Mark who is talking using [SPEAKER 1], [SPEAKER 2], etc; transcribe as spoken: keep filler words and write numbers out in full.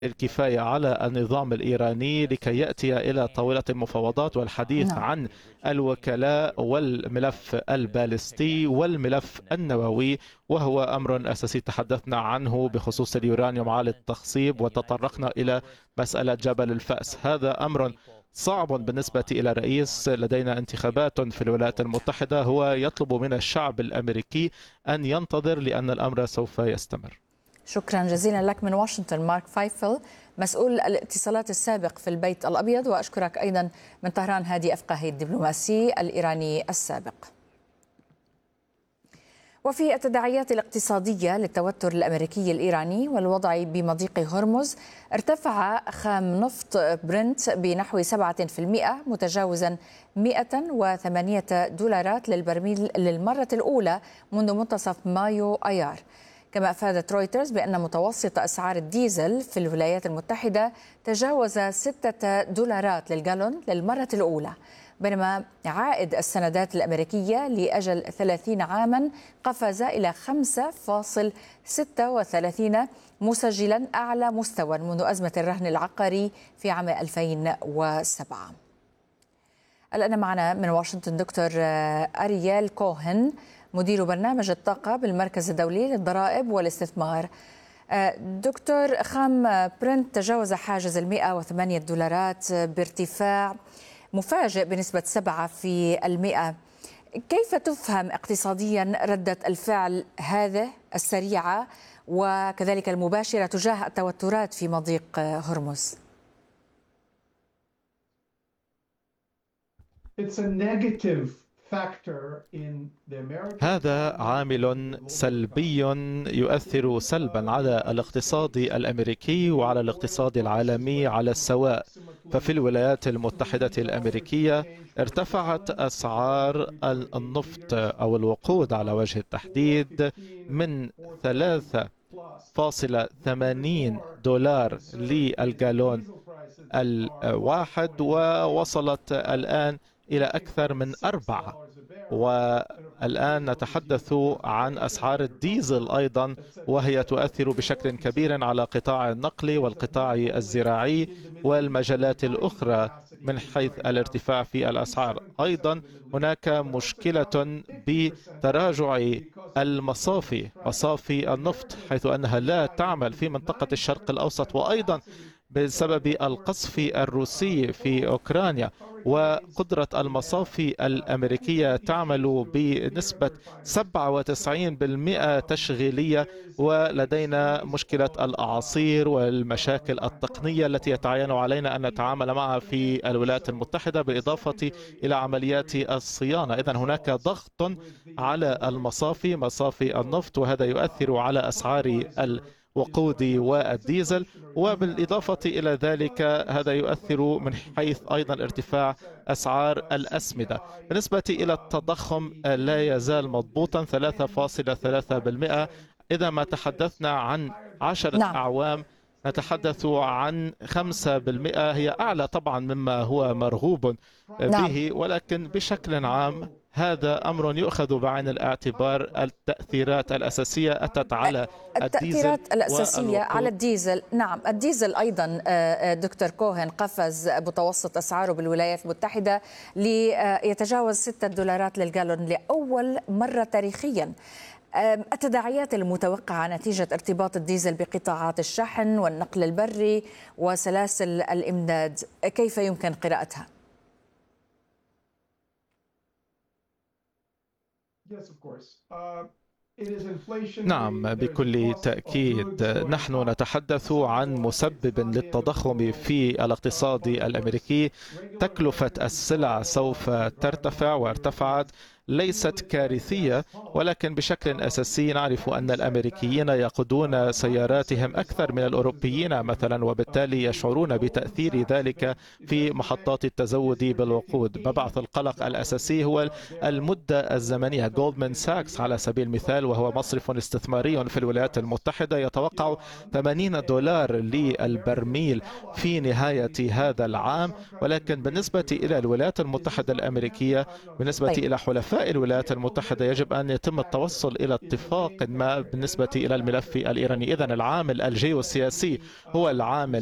[SPEAKER 1] الكفاية على النظام الإيراني لكي يأتي إلى طاولة المفاوضات والحديث
[SPEAKER 2] نعم.
[SPEAKER 1] عن الوكلاء والملف البالستي والملف النووي، وهو أمر أساسي تحدثنا عنه بخصوص اليورانيوم عالي التخصيب، وتطرقنا إلى مسألة جبل الفأس. هذا أمر صعب بالنسبة إلى رئيس. لدينا انتخابات في الولايات المتحدة، هو يطلب من الشعب الأمريكي أن ينتظر لأن الأمر سوف يستمر.
[SPEAKER 2] شكرا جزيلا لك من واشنطن مارك فايفل، مسؤول الاتصالات السابق في البيت الأبيض، وأشكرك أيضا من طهران هادي أفقاهي الدبلوماسي الإيراني السابق. وفي التداعيات الاقتصادية للتوتر الأمريكي الإيراني والوضع بمضيق هرمز، ارتفع خام نفط برنت بنحو سبعة بالمئة متجاوزا مئة وثمانية دولارات للبرميل للمرة الأولى منذ منتصف مايو أيار. كما أفادت رويترز بأن متوسط أسعار الديزل في الولايات المتحدة تجاوز ستة دولارات للجالون للمرة الأولى، بينما عائد السندات الأمريكية لأجل ثلاثين عاما قفز إلى خمسة فاصلة ستة وثلاثين، مسجلا أعلى مستوى منذ أزمة الرهن العقاري في عام ألفين وسبعة. الآن معنا من واشنطن دكتور أريال كوهن، مدير برنامج الطاقة بالمركز الدولي للضرائب والاستثمار. دكتور، خام برنت تجاوز حاجز المئة وثمانية دولارات بارتفاع مفاجئ بنسبة سبعة في المئة. كيف تفهم اقتصاديا ردة الفعل هذه السريعة وكذلك المباشرة تجاه التوترات في مضيق هرمز؟
[SPEAKER 3] It's a negative
[SPEAKER 1] هذا عامل سلبي يؤثر سلبا على الاقتصاد الأمريكي وعلى الاقتصاد العالمي على السواء. ففي الولايات المتحدة الأمريكية ارتفعت أسعار النفط أو الوقود على وجه التحديد من ثلاثة فاصلة ثمانين دولار للجالون الواحد ووصلت الآن إلى أكثر من أربعة. والآن نتحدث عن أسعار الديزل أيضا، وهي تؤثر بشكل كبير على قطاع النقل والقطاع الزراعي والمجالات الأخرى من حيث الارتفاع في الأسعار. أيضا هناك مشكلة بتراجع المصافي، مصافي النفط، حيث أنها لا تعمل في منطقة الشرق الأوسط، وأيضا بسبب القصف الروسي في أوكرانيا، وقدرة المصافي الأمريكية تعمل بنسبة سبعة وتسعين بالمئة تشغيلية. ولدينا مشكلة الأعاصير والمشاكل التقنية التي يتعين علينا أن نتعامل معها في الولايات المتحدة، بالإضافة إلى عمليات الصيانة. إذن هناك ضغط على المصافي، مصافي النفط، وهذا يؤثر على أسعار الوقود والديزل. وبالإضافة إلى ذلك هذا يؤثر من حيث أيضا ارتفاع أسعار الأسمدة. بالنسبة إلى التضخم لا يزال مضبوطا ثلاثة فاصلة ثلاثة بالمئة. إذا ما تحدثنا عن عشرة
[SPEAKER 2] نعم.
[SPEAKER 1] أعوام نتحدث عن خمسة بالمئة، هي أعلى طبعا مما هو مرغوب به.
[SPEAKER 2] نعم.
[SPEAKER 1] ولكن بشكل عام هذا أمر يؤخذ بعين الاعتبار. التأثيرات الأساسية أتت على الديزل
[SPEAKER 2] التأثيرات الأساسية على الديزل. نعم، الديزل أيضا دكتور كوهن قفز متوسط أسعاره بالولايات المتحدة ليتجاوز ستة دولارات للجالون لأول مرة تاريخيا. التداعيات المتوقعة نتيجة ارتباط الديزل بقطاعات الشحن والنقل البري وسلاسل الإمداد، كيف يمكن قراءتها؟
[SPEAKER 1] نعم، بكل تأكيد نحن نتحدث عن مسبب للتضخم في الاقتصاد الأمريكي. تكلفة السلع سوف ترتفع وارتفعت، ليست كارثية، ولكن بشكل أساسي نعرف أن الأمريكيين يقودون سياراتهم أكثر من الأوروبيين مثلا، وبالتالي يشعرون بتأثير ذلك في محطات التزود بالوقود. مبعث القلق الأساسي هو المدة الزمنية. جولدمان ساكس على سبيل المثال، وهو مصرف استثماري في الولايات المتحدة، يتوقع ثمانين دولار للبرميل في نهاية هذا العام. ولكن بالنسبة إلى الولايات المتحدة الأمريكية، بالنسبة
[SPEAKER 2] طيب.
[SPEAKER 1] إلى حلفاء برأي الولايات المتحدة يجب أن يتم التوصل إلى اتفاق ما بالنسبة إلى الملف الإيراني. إذن العامل الجيوسياسي هو العامل